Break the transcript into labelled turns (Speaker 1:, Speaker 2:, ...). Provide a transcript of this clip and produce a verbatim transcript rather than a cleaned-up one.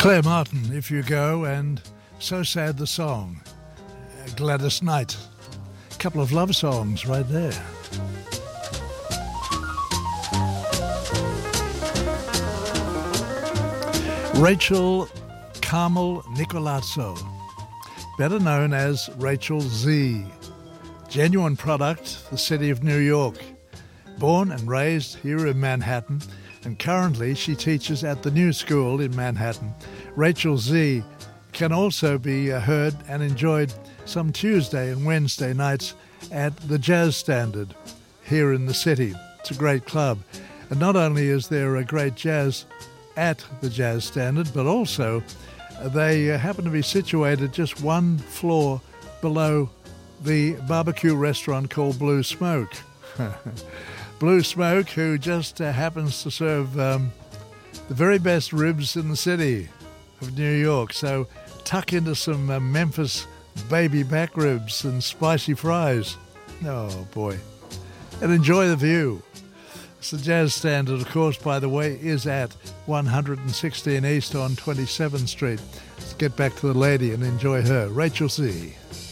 Speaker 1: Claire Martin, If You Go, and So Sad the Song. Uh, Gladys Knight. A couple of love songs right there. Rachel Carmel Nicolazzo, better known as Rachel Z. Genuine product, the city of New York. Born and raised here in Manhattan, and currently she teaches at the New School in Manhattan. Rachel Z can also be heard and enjoyed some Tuesday and Wednesday nights at the Jazz Standard here in the city. It's a great club. And not only is there a great jazz at the Jazz Standard, but also they happen to be situated just one floor below the barbecue restaurant called Blue Smoke. Blue Smoke, who just uh, happens to serve um, the very best ribs in the city of New York. So tuck into some uh, Memphis baby back ribs and spicy fries. Oh, boy. And enjoy the view. It's the Jazz Standard, of course, by the way, is at one sixteen East on twenty-seventh Street. Let's get back to the lady and enjoy her. Rachel Z.